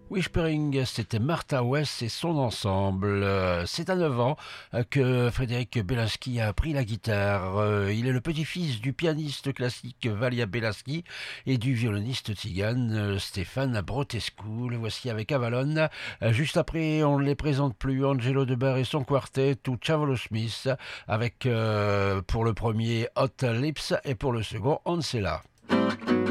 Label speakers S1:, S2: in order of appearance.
S1: Whispering, c'était Martha West et son ensemble. C'est à 9 ans que Frédéric Belaski a appris la guitare. Il est le petit-fils du pianiste classique Valia Belaski et du violoniste tzigane Stéphane Brotescu. Le voici avec Avalon. Juste après, on ne les présente plus, Angelo Debert et son quartet, ou Chavolo Smith, avec pour le premier Hot Lips et pour le second Ansela.